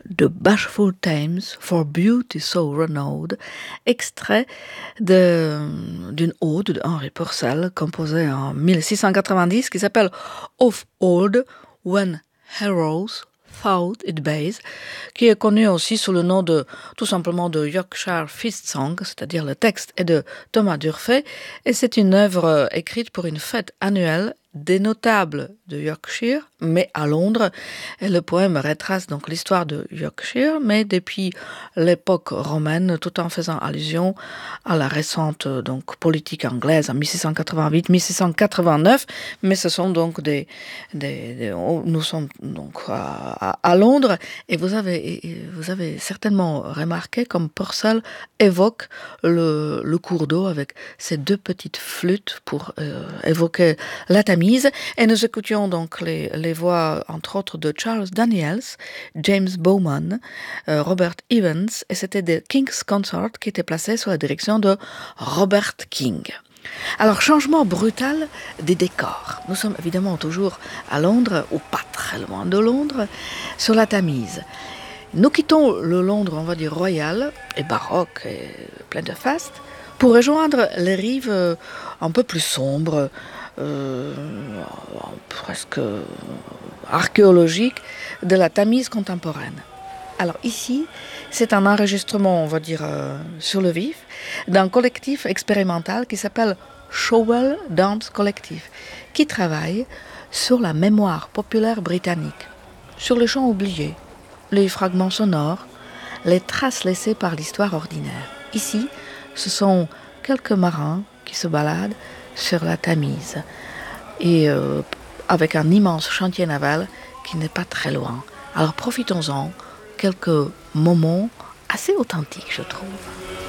de Bashful Thames for Beauty So Renowned, extrait d'une ode de Henry Purcell composée en 1690 qui s'appelle Of Old When Heroes Thought It Base, qui est connu aussi sous le nom de tout simplement de Yorkshire Feast Song, c'est-à-dire le texte est de Thomas D'Urfé, et c'est une œuvre écrite pour une fête annuelle des notables de Yorkshire, mais à Londres. Et le poème retrace donc l'histoire de Yorkshire, mais depuis l'époque romaine, tout en faisant allusion à la récente donc politique anglaise en 1688-1689. Mais ce sont donc nous sommes donc à Londres, et vous avez certainement remarqué comme Purcell évoque le cours d'eau avec ses deux petites flûtes pour évoquer la Tamise. Et nous écoutions donc les voix, entre autres, de Charles Daniels, James Bowman, Robert Evans, et c'était des King's Consort qui étaient placés sous la direction de Robert King. Alors, changement brutal des décors. Nous sommes évidemment toujours à Londres, ou pas très loin de Londres, sur la Tamise. Nous quittons le Londres, on va dire, royal et baroque et plein de faste, pour rejoindre les rives un peu plus sombres, presque archéologique de la Tamise contemporaine. Alors ici, c'est un enregistrement, on va dire, sur le vif, d'un collectif expérimental qui s'appelle Showell Dance Collective, qui travaille sur la mémoire populaire britannique, sur les chants oubliés, les fragments sonores, les traces laissées par l'histoire ordinaire. Ici, ce sont quelques marins qui se baladent sur la Tamise, et avec un immense chantier naval qui n'est pas très loin. Alors profitons-en, quelques moments assez authentiques, je trouve.